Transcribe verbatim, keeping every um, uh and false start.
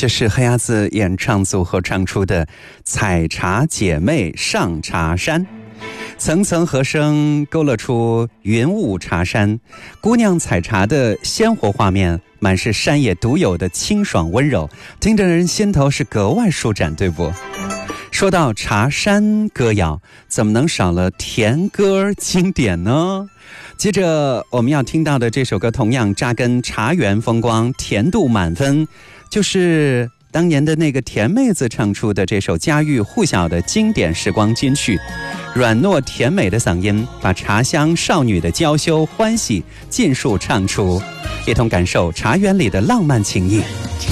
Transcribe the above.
这是黑鸭子演唱组合唱出的《采茶姐妹上茶山》，层层和声勾勒出云雾茶山，姑娘采茶的鲜活画面，满是山野独有的清爽温柔，听着人心头是格外舒展，对不？说到茶山歌谣，怎么能少了甜歌经典呢？接着我们要听到的这首歌同样扎根茶园风光，甜度满分，就是当年的那个甜妹子唱出的这首家喻户晓的经典时光金曲，软糯甜美的嗓音把茶香少女的娇羞欢喜尽数唱出，一同感受茶园里的浪漫情谊。